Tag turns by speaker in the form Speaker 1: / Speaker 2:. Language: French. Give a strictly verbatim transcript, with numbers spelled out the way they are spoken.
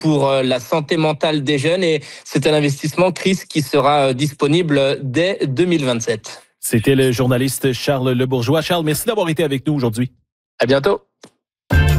Speaker 1: pour la santé mentale des jeunes et c'est un investissement, Chris, qui sera disponible dès deux mille vingt-sept.
Speaker 2: C'était le journaliste Charles Lebourgeois. Charles, merci d'avoir été avec nous aujourd'hui.
Speaker 1: À bientôt.